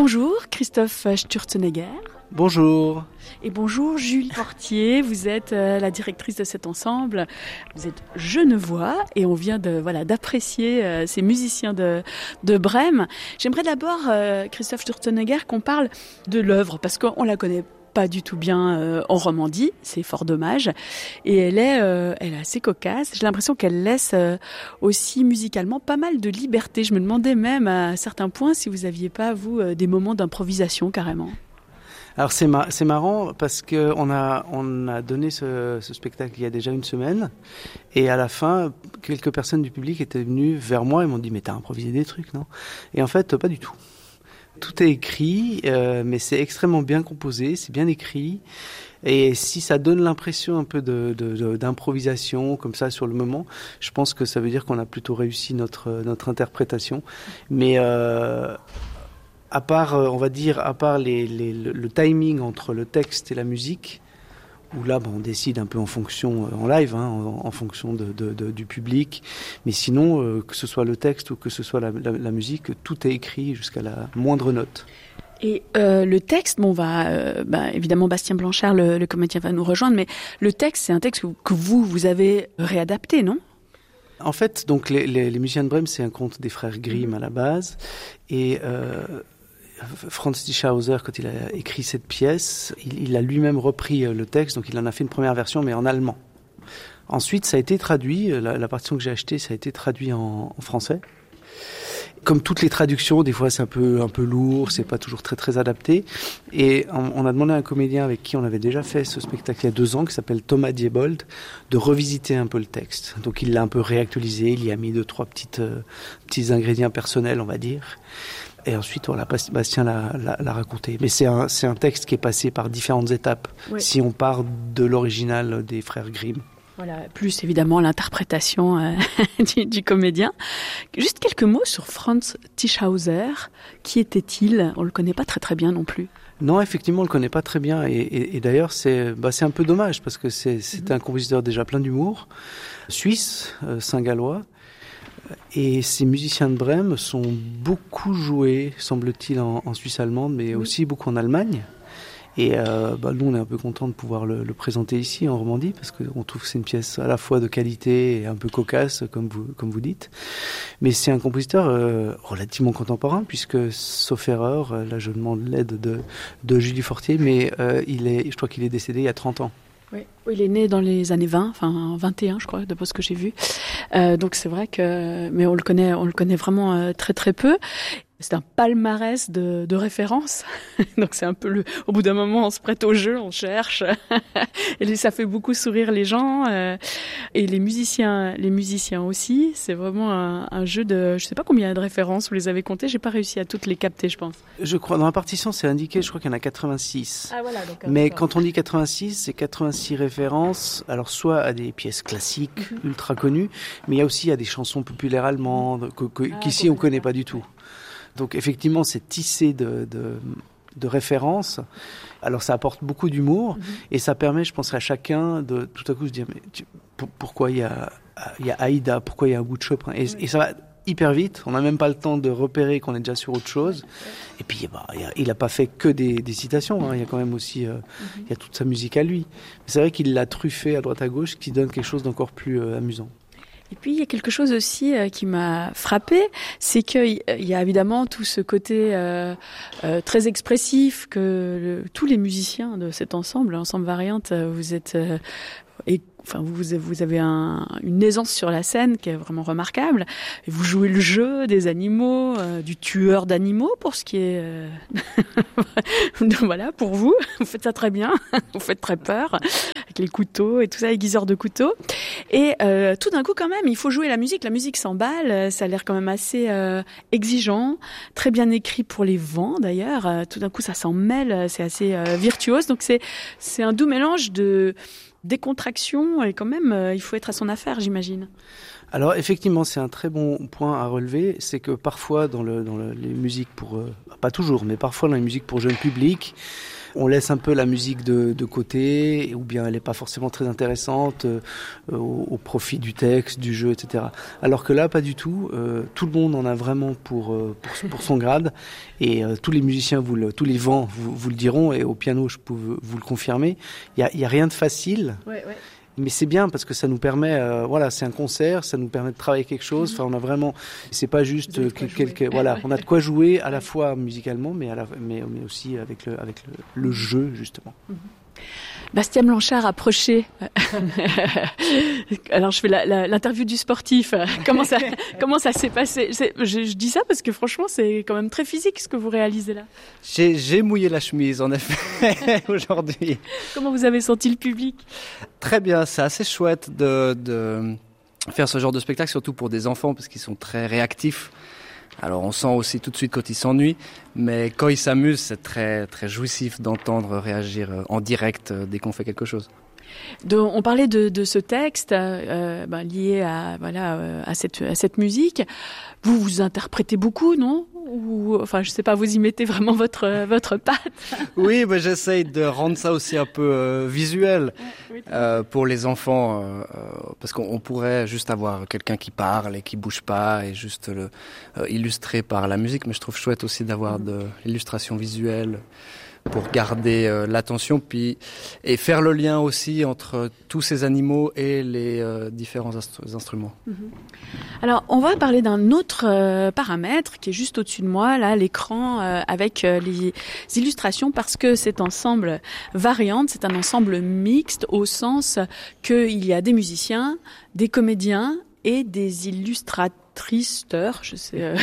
Bonjour Christophe Sturzenegger. Bonjour. Et bonjour Julie Fortier, vous êtes la directrice de cet ensemble. Vous êtes genevois et on vient d'apprécier ces musiciens de Brême. J'aimerais d'abord, Christophe Sturzenegger, qu'on parle de l'œuvre parce qu'on la connaît pas du tout bien en Romandie, c'est fort dommage. Et elle est assez cocasse. J'ai l'impression qu'elle laisse aussi musicalement pas mal de liberté. Je me demandais même à certains points si vous aviez pas, vous, des moments d'improvisation carrément. Alors c'est marrant parce que on a donné ce spectacle il y a déjà une semaine et à la fin quelques personnes du public étaient venues vers moi et m'ont dit mais t'as improvisé des trucs, non? Et en fait pas du tout. Tout est écrit, mais c'est extrêmement bien composé, c'est bien écrit. Et si ça donne l'impression un peu d'improvisation comme ça sur le moment, je pense que ça veut dire qu'on a plutôt réussi notre interprétation. Mais à part le timing entre le texte et la musique, où là, on décide un peu en fonction, en live, en fonction du public. Mais sinon, que ce soit le texte ou que ce soit la musique, tout est écrit jusqu'à la moindre note. Et le texte, évidemment, Bastien Blanchard, le comédien, va nous rejoindre, mais le texte, c'est un texte que vous avez réadapté, non ? En fait, donc les musiciens de Brême, c'est un conte des frères Grimm à la base, et Franz Tischhauser, quand il a écrit cette pièce, il a lui-même repris le texte, donc il en a fait une première version, mais en allemand. Ensuite, ça a été traduit, la partition que j'ai achetée, ça a été traduit en français. Comme toutes les traductions, des fois c'est un peu lourd, c'est pas toujours très très adapté. Et on a demandé à un comédien avec qui on avait déjà fait ce spectacle il y a 2 ans, qui s'appelle Thomas Diebold, de revisiter un peu le texte. Donc il l'a un peu réactualisé, il y a mis 2-3 petits ingrédients personnels, on va dire. Et ensuite, voilà, Bastien l'a raconté. Mais c'est un texte qui est passé par différentes étapes, oui. Si on part de l'original des frères Grimm. Voilà, plus évidemment l'interprétation du comédien. Juste quelques mots sur Franz Tischhauser. Qui était-il ? On le connaît pas très très bien non plus. Non, effectivement, on le connaît pas très bien. Et d'ailleurs, c'est un peu dommage parce que c'est un compositeur déjà plein d'humour, suisse, saint-gallois. Et ces musiciens de Brême sont beaucoup joués, semble-t-il, en Suisse allemande, mais aussi beaucoup en Allemagne. Et nous, on est un peu contents de pouvoir le présenter ici, en Romandie, parce qu'on trouve que c'est une pièce à la fois de qualité et un peu cocasse, comme vous dites. Mais c'est un compositeur relativement contemporain, puisque, sauf erreur, là je demande l'aide de Julie Fortier, mais je crois qu'il est décédé il y a 30 ans. Oui, il est né dans les années 20, enfin 21 je crois, d'après ce que j'ai vu. Donc c'est vrai mais on le connaît vraiment très très peu. C'est un palmarès de référence. Donc c'est un peu au bout d'un moment, on se prête au jeu, on cherche. Et ça fait beaucoup sourire les gens. Et les musiciens aussi. C'est vraiment un jeu de, je sais pas combien il y a de références, vous les avez comptées. J'ai pas réussi à toutes les capter, je pense. Je crois, dans la partition, c'est indiqué, je crois qu'il y en a 86. Ah voilà, d'accord. Mais quand on dit 86, c'est 86 références. Alors soit à des pièces classiques, ultra connues, mais il y a aussi à des chansons populaires allemandes, qu'ici on connaît pas du tout. Donc effectivement, c'est tissé de références. Alors ça apporte beaucoup d'humour et ça permet, je pense, à chacun de tout à coup se dire mais pourquoi il y a Aïda, pourquoi il y a un bout de Chopin et ça va hyper vite. On n'a même pas le temps de repérer qu'on est déjà sur autre chose. Et puis il n'a pas fait que des citations. Il y a quand même aussi il y a toute sa musique à lui. Mais c'est vrai qu'il l'a truffé à droite à gauche, qui donne quelque chose d'encore plus amusant. Et puis il y a quelque chose aussi qui m'a frappée, c'est qu'il y a évidemment tout ce côté très expressif que tous les musiciens de cet ensemble Variante, vous êtes vous avez une aisance sur la scène qui est vraiment remarquable. Et vous jouez le jeu des animaux, du tueur d'animaux pour ce qui est voilà, pour vous faites ça très bien, vous faites très peur avec les couteaux et tout ça, aiguiseurs de couteaux. Et tout d'un coup quand même, il faut jouer la musique s'emballe, ça a l'air quand même assez exigeant, très bien écrit pour les vents d'ailleurs. Tout d'un coup ça s'en mêle, c'est assez virtuose. Donc c'est un doux mélange de décontraction et quand même il faut être à son affaire, j'imagine. Alors effectivement, c'est un très bon point à relever, c'est que parfois dans les musiques pour pas toujours, mais parfois dans les musiques pour jeunes publics, on laisse un peu la musique de côté, ou bien elle n'est pas forcément très intéressante au profit du texte, du jeu, etc. Alors que là, pas du tout. Tout le monde en a vraiment pour son grade, et tous les musiciens, tous les vents vous le diront, et au piano, je peux vous le confirmer. Il y a rien de facile. Ouais. Mais c'est bien parce que ça nous permet, c'est un concert, ça nous permet de travailler quelque chose. Enfin, on a vraiment, c'est pas juste on a de quoi jouer à la fois musicalement, mais aussi avec le jeu justement. Bastien Blanchard, approchez. Alors, je fais l'interview du sportif. Comment ça s'est passé? Je dis ça parce que franchement, c'est quand même très physique ce que vous réalisez là. J'ai mouillé la chemise, en effet, aujourd'hui. Comment vous avez senti le public? Très bien, c'est assez chouette de faire ce genre de spectacle, surtout pour des enfants, parce qu'ils sont très réactifs. Alors on sent aussi tout de suite quand ils s'ennuient, mais quand ils s'amusent, c'est très très jouissif d'entendre réagir en direct dès qu'on fait quelque chose. On parlait de ce texte lié à cette musique. Vous interprétez beaucoup, non? Ou enfin, je sais pas, vous y mettez vraiment votre patte? Oui, j'essaye de rendre ça aussi un peu visuel pour les enfants, parce qu'on pourrait juste avoir quelqu'un qui parle et qui bouge pas et juste illustrer par la musique, mais je trouve chouette aussi d'avoir de l'illustration visuelle pour garder l'attention et faire le lien aussi entre tous ces animaux et les différents instruments. Alors, on va parler d'un autre paramètre qui est juste au-dessus de moi, là, l'écran avec les illustrations, parce que cet ensemble variante, c'est un ensemble mixte au sens qu'il y a des musiciens, des comédiens et des illustrateurs, je sais,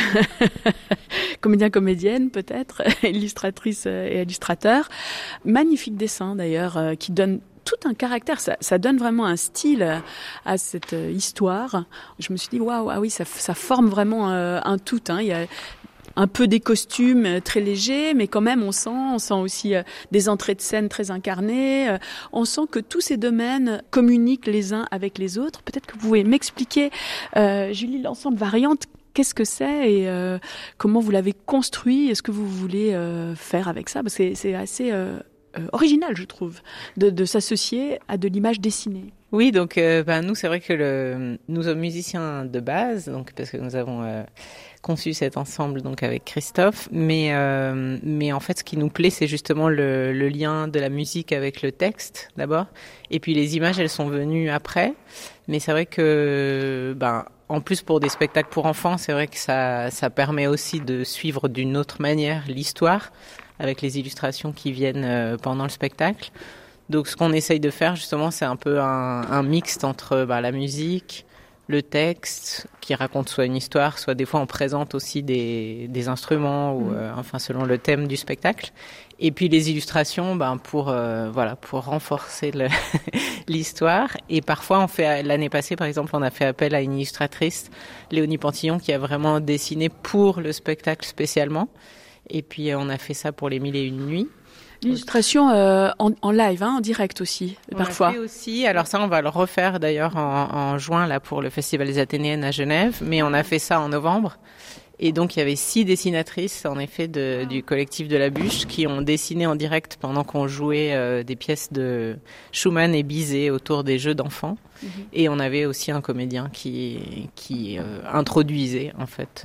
comédiens, comédiennes peut-être, illustratrices et illustrateurs. Magnifique dessin d'ailleurs, qui donne tout un caractère, ça donne vraiment un style à cette histoire. Je me suis dit, waouh, ah oui, ça forme vraiment un tout. Il y a un peu des costumes très légers, mais quand même on sent aussi des entrées de scène très incarnées. On sent que tous ces domaines communiquent les uns avec les autres. Peut-être que vous pouvez m'expliquer, Julie, l'ensemble variante, qu'est-ce que c'est et comment vous l'avez construit? Est-ce que vous voulez faire avec ça? Parce que c'est assez original, je trouve, de s'associer à de l'image dessinée. Oui, donc nous, c'est vrai que nous sommes musiciens de base, donc parce que nous avons conçu cet ensemble donc avec Christophe, mais en fait, ce qui nous plaît, c'est justement le lien de la musique avec le texte d'abord, et puis les images, elles sont venues après. Mais c'est vrai que en plus pour des spectacles pour enfants, c'est vrai que ça permet aussi de suivre d'une autre manière l'histoire avec les illustrations qui viennent pendant le spectacle. Donc ce qu'on essaye de faire justement, c'est un peu un mixte entre la musique, le texte qui raconte soit une histoire, soit des fois on présente aussi des instruments ou selon le thème du spectacle. Et puis les illustrations pour renforcer l'histoire. Et parfois l'année passée par exemple, on a fait appel à une illustratrice, Léonie Pantillon, qui a vraiment dessiné pour le spectacle spécialement. Et puis on a fait ça pour les 1001 nuits. L'illustration en live, en direct aussi, parfois. On l'a fait aussi. Alors ça, on va le refaire d'ailleurs en juin là pour le Festival des Athénéennes à Genève. Mais on a fait ça en novembre. Et donc il y avait 6 dessinatrices en effet du collectif de la Bûche qui ont dessiné en direct pendant qu'on jouait des pièces de Schumann et Bizet autour des jeux d'enfants. Et on avait aussi un comédien qui introduisait en fait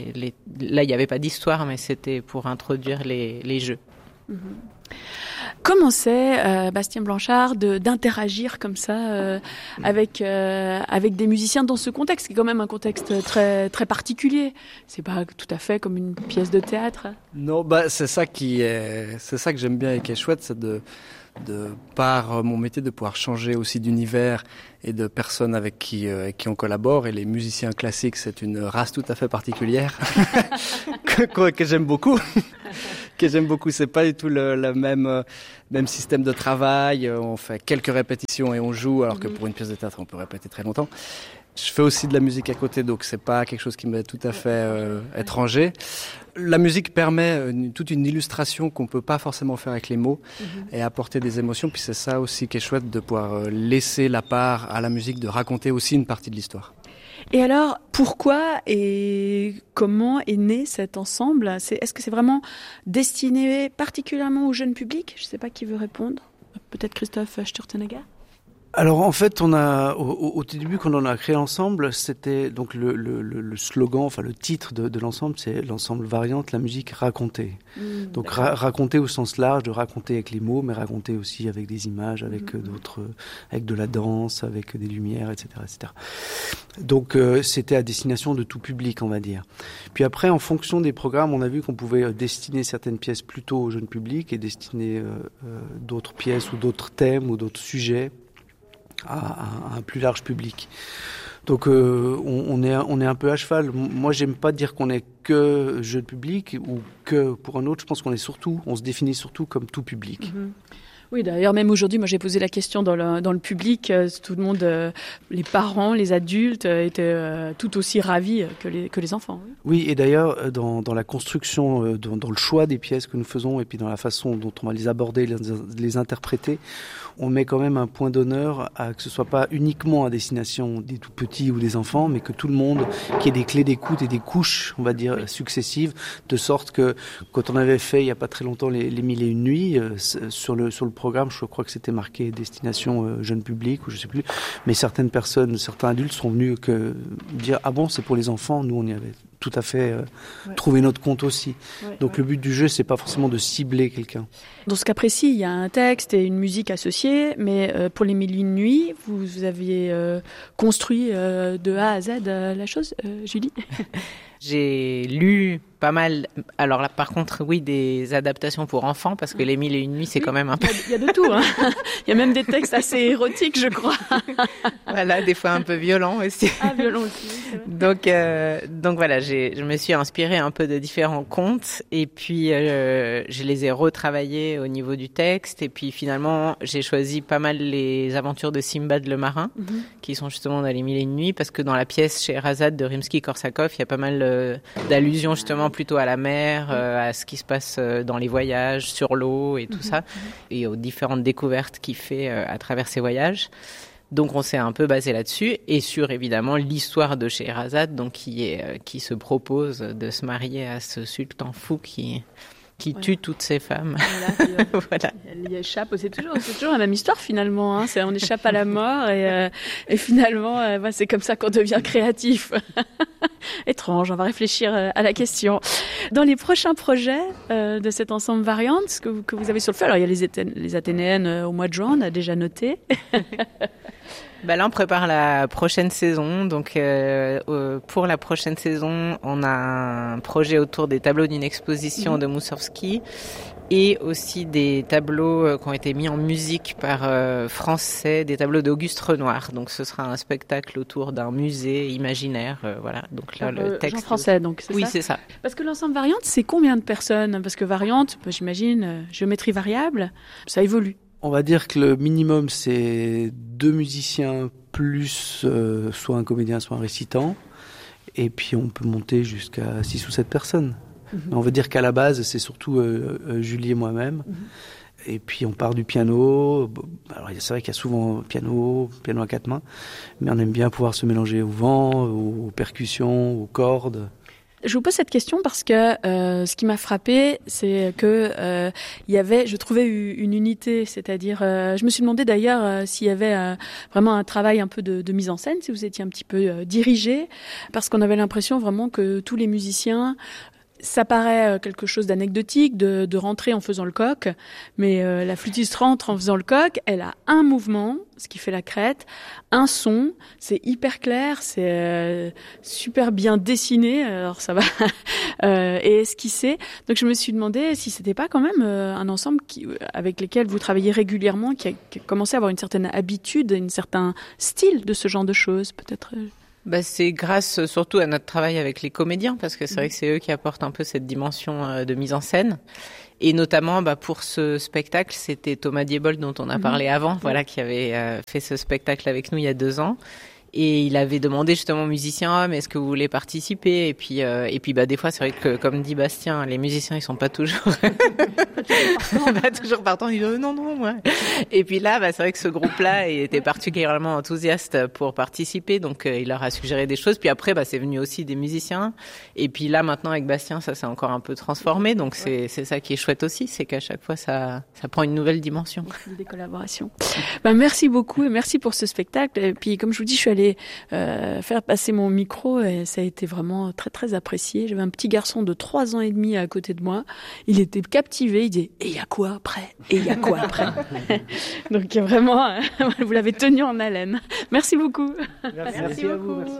là il n'y avait pas d'histoire, mais c'était pour introduire les jeux. Comment c'est, Bastien Blanchard, d'interagir comme ça avec des musiciens dans ce contexte, qui est quand même un contexte très très particulier? C'est pas tout à fait comme une pièce de théâtre. Non, c'est ça que j'aime bien et qui est chouette, c'est de par mon métier de pouvoir changer aussi d'univers et de personnes avec qui on collabore. Et les musiciens classiques, c'est une race tout à fait particulière que j'aime beaucoup. C'est pas du tout le même système de travail. On fait quelques répétitions et on joue, alors que pour une pièce de théâtre, on peut répéter très longtemps. Je fais aussi de la musique à côté, donc c'est pas quelque chose qui m'est tout à fait étranger. La musique permet toute une illustration qu'on peut pas forcément faire avec les mots et apporter des émotions. Puis c'est ça aussi qui est chouette, de pouvoir laisser la part à la musique de raconter aussi une partie de l'histoire. Et alors, pourquoi et comment est né cet ensemble ? Est-ce que c'est vraiment destiné particulièrement au jeune public ? Je ne sais pas qui veut répondre. Peut-être Christophe Sturzenegger ? Alors en fait, on a au début quand on a créé l'ensemble, c'était donc le slogan, enfin le titre de l'ensemble, c'est l'ensemble Variante, la musique racontée. Donc raconter au sens large, de raconter avec les mots, mais raconter aussi avec des images, avec d'autres, avec de la danse, avec des lumières, etc., etc. Donc c'était à destination de tout public, on va dire. Puis après, en fonction des programmes, on a vu qu'on pouvait destiner certaines pièces plutôt au jeune public et destiner d'autres pièces ou d'autres thèmes ou d'autres sujets à un plus large public. Donc on est un peu à cheval. Moi, j'aime pas dire qu'on est que jeune public ou que pour un autre. Je pense qu'on se définit surtout comme tout public. Oui, d'ailleurs, même aujourd'hui, moi j'ai posé la question dans le public. Tout le monde, les parents, les adultes étaient tout aussi ravis que les enfants. Oui, et d'ailleurs, dans la construction, dans le choix des pièces que nous faisons et puis dans la façon dont on va les aborder, les interpréter, on met quand même un point d'honneur à que ce soit pas uniquement à destination des tout petits ou des enfants, mais que tout le monde, qu'il y ait des clés d'écoute et des couches, on va dire, successives, de sorte que quand on avait fait il y a pas très longtemps les 1001 nuits, sur le programme, je crois que c'était marqué destination jeune public ou je sais plus, mais certains adultes sont venus dire ah bon, c'est pour les enfants, nous on y avait tout à fait trouvé notre compte aussi. Donc le but du jeu, c'est pas forcément de cibler quelqu'un. Dans ce cas précis, il y a un texte et une musique associée, mais pour les 1001 nuits, vous aviez construit de A à Z la chose, Julie. J'ai lu pas mal. Alors là, par contre, oui, des adaptations pour enfants, parce que les 1001 nuits, c'est quand même un peu... Il y a de tout, hein. Il y a même des textes assez érotiques, je crois. Voilà, des fois un peu violents aussi. Ah, violents aussi. Donc voilà, je me suis inspirée un peu de différents contes, et puis je les ai retravaillés au niveau du texte, et puis finalement, j'ai choisi pas mal les aventures de Simbad le marin, qui sont justement dans les 1001 nuits, parce que dans la pièce Scheherazade de Rimsky-Korsakov, il y a pas mal d'allusions justement plutôt à la mer, à ce qui se passe dans les voyages, sur l'eau et tout ça, et aux différentes découvertes qu'il fait à travers ses voyages. Donc on s'est un peu basé là-dessus, et sur évidemment l'histoire de Scheherazade, donc qui se propose de se marier à ce sultan fou qui tue toutes ses femmes. Voilà. Elle y échappe. C'est toujours la même histoire finalement. Hein. On échappe à la mort et finalement, c'est comme ça qu'on devient créatif. Étrange, on va réfléchir à la question. Dans les prochains projets de cet ensemble Variante que vous avez sur le feu, alors il y a les Athénéennes au mois de juin, on a déjà noté. Là, on prépare la prochaine saison. Donc, pour la prochaine saison, on a un projet autour des tableaux d'une exposition de Moussovski et aussi des tableaux qui ont été mis en musique par Français, des tableaux d'Auguste Renoir. Donc, ce sera un spectacle autour d'un musée imaginaire. Voilà. Donc là, le texte. Jean Français, donc c'est ça ? Oui, c'est ça. Parce que l'ensemble Variante, c'est combien de personnes ? Parce que Variante, j'imagine, géométrie variable, ça évolue. On va dire que le minimum, c'est 2 musiciens plus soit un comédien, soit un récitant. Et puis, on peut monter jusqu'à 6 ou 7 personnes. On va dire qu'à la base, c'est surtout Julie et moi-même. Et puis, on part du piano. Alors, c'est vrai qu'il y a souvent piano à 4 mains. Mais on aime bien pouvoir se mélanger au vent, aux percussions, aux cordes. Je vous pose cette question parce que ce qui m'a frappé, c'est que il y avait, je trouvais une unité, c'est-à-dire, je me suis demandé d'ailleurs s'il y avait vraiment un travail un peu de mise en scène, si vous étiez un petit peu dirigé, parce qu'on avait l'impression vraiment que tous les musiciens, ça paraît quelque chose d'anecdotique de rentrer en faisant le coq, mais la flûtiste rentre en faisant le coq, elle a un mouvement, ce qui fait la crête, un son, c'est hyper clair, c'est super bien dessiné, alors ça va, et esquissé. Donc je me suis demandé si c'était pas quand même un ensemble avec lequel vous travaillez régulièrement, qui a commencé à avoir une certaine habitude, un certain style de ce genre de choses, peut-être. C'est grâce surtout à notre travail avec les comédiens, parce que c'est vrai que c'est eux qui apportent un peu cette dimension de mise en scène. Et notamment, pour ce spectacle, c'était Thomas Diebold dont on a parlé avant, voilà, qui avait fait ce spectacle avec nous il y a 2 ans. Et il avait demandé justement aux musiciens, mais est-ce que vous voulez participer? Et puis des fois, c'est vrai que, comme dit Bastien, les musiciens, ils sont pas toujours, pas toujours partants. Ils disent, non, ouais. Et puis là, c'est vrai que ce groupe-là était particulièrement enthousiaste pour participer. Donc, il leur a suggéré des choses. Puis après, c'est venu aussi des musiciens. Et puis là, maintenant, avec Bastien, ça s'est encore un peu transformé. Donc, c'est ça qui est chouette aussi. C'est qu'à chaque fois, ça prend une nouvelle dimension. Des collaborations. Merci beaucoup et merci pour ce spectacle. Et puis, comme je vous dis, je suis allée faire passer mon micro et ça a été vraiment très, très apprécié. J'avais un petit garçon de 3 ans et demi à côté de moi. Il était captivé. Il disait, et il y a quoi après? Et il y a quoi après? Donc, vraiment, vous l'avez tenu en haleine. Merci beaucoup. Merci beaucoup. À vous, merci.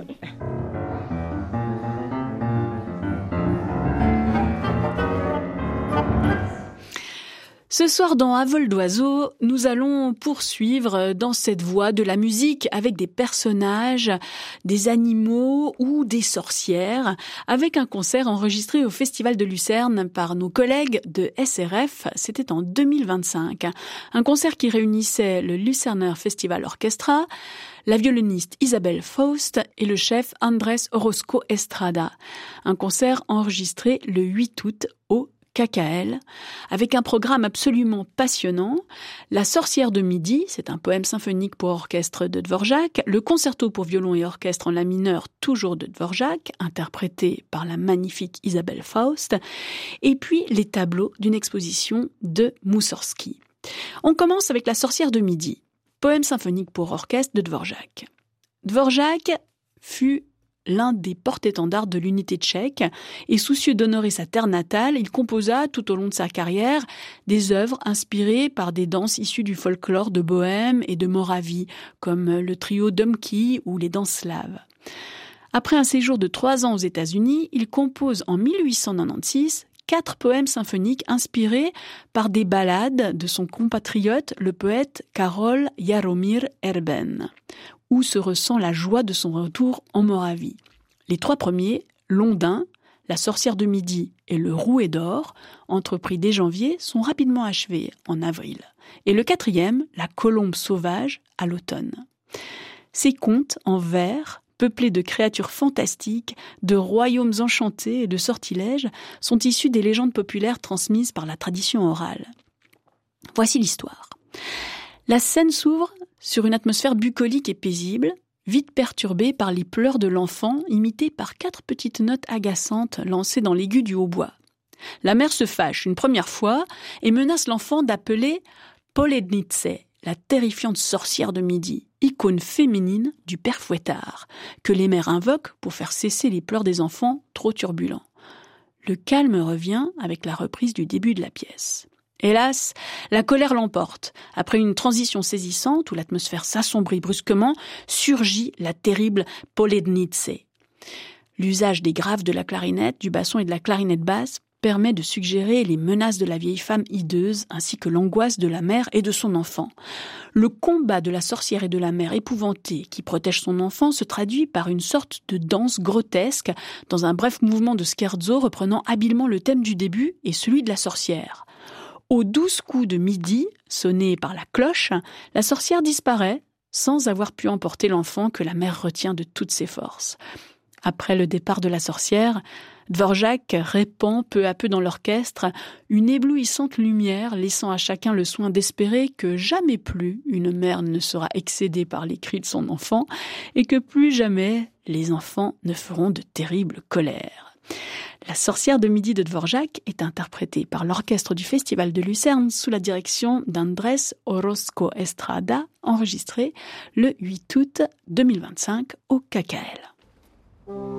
Ce soir dans À vol d'oiseau, nous allons poursuivre dans cette voie de la musique avec des personnages, des animaux ou des sorcières, avec un concert enregistré au Festival de Lucerne par nos collègues de SRF. C'était en 2025. Un concert qui réunissait le Lucerner Festival Orchestra, la violoniste Isabelle Faust et le chef Andrés Orozco Estrada. Un concert enregistré le 8 août au KKL, avec un programme absolument passionnant. La sorcière de midi, c'est un poème symphonique pour orchestre de Dvorak, le concerto pour violon et orchestre en la mineur, toujours de Dvorak, interprété par la magnifique Isabelle Faust, et puis les tableaux d'une exposition de Moussorgsky. On commence avec la sorcière de midi, poème symphonique pour orchestre de Dvorak. Dvorak fut l'un des porte-étendards de l'unité tchèque, et soucieux d'honorer sa terre natale, il composa tout au long de sa carrière des œuvres inspirées par des danses issues du folklore de Bohême et de Moravie, comme le trio Dumki ou les danses slaves. Après un séjour de 3 ans aux États-Unis, il compose en 1896 4 poèmes symphoniques inspirés par des ballades de son compatriote, le poète Karol Jaromír Erben, où se ressent la joie de son retour en Moravie. Les 3 premiers, Londin, La sorcière de midi et Le rouet d'or, entrepris dès janvier, sont rapidement achevés en avril. Et le 4e, La colombe sauvage, à l'automne. Ces contes en vers, peuplés de créatures fantastiques, de royaumes enchantés et de sortilèges, sont issus des légendes populaires transmises par la tradition orale. Voici l'histoire. La scène s'ouvre sur une atmosphère bucolique et paisible, vite perturbée par les pleurs de l'enfant, imités par 4 petites notes agaçantes lancées dans l'aigu du hautbois. La mère se fâche une première fois et menace l'enfant d'appeler Polednice, la terrifiante sorcière de midi, icône féminine du père fouettard, que les mères invoquent pour faire cesser les pleurs des enfants trop turbulents. Le calme revient avec la reprise du début de la pièce. Hélas, la colère l'emporte. Après une transition saisissante où l'atmosphère s'assombrit brusquement, surgit la terrible Polednice. L'usage des graves de la clarinette, du basson et de la clarinette basse permet de suggérer les menaces de la vieille femme hideuse ainsi que l'angoisse de la mère et de son enfant. Le combat de la sorcière et de la mère épouvantée qui protège son enfant se traduit par une sorte de danse grotesque dans un bref mouvement de scherzo reprenant habilement le thème du début et celui de la sorcière. Aux 12 coups de midi, sonnés par la cloche, la sorcière disparaît sans avoir pu emporter l'enfant que la mère retient de toutes ses forces. Après le départ de la sorcière, Dvorak répand peu à peu dans l'orchestre une éblouissante lumière, laissant à chacun le soin d'espérer que jamais plus une mère ne sera excédée par les cris de son enfant et que plus jamais les enfants ne feront de terribles colères. La sorcière de midi de Dvorak est interprétée par l'orchestre du Festival de Lucerne sous la direction d'Andrés Orozco Estrada, enregistrée le 8 août 2025 au KKL.